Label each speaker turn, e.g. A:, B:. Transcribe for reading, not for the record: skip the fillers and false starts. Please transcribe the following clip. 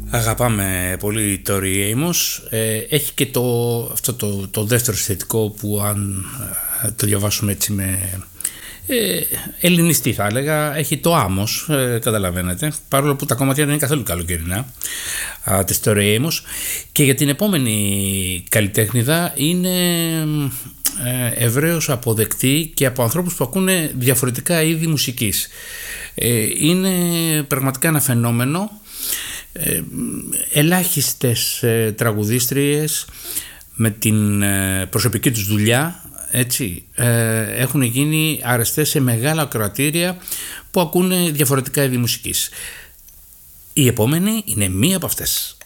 A: Αγαπάμε πολύ το Tori Amos. Έχει και το δεύτερο συνθετικό που αν το διαβάσουμε έτσι με ελληνιστή θα έλεγα, έχει το άμμος, καταλαβαίνετε, παρόλο που τα κομμάτια δεν είναι καθόλου καλοκαιρινά της Tori Amos. Και για την επόμενη καλλιτέχνηδα είναι ευρέως αποδεκτή και από ανθρώπους που ακούνε διαφορετικά είδη μουσικής. Είναι πραγματικά ένα φαινόμενο. Ελάχιστες τραγουδίστριες με την προσωπική τους δουλειά, έτσι, έχουν γίνει αρεστές σε μεγάλα ακροατήρια που ακούνε διαφορετικά είδη μουσικής. Η επόμενη είναι μία από αυτές.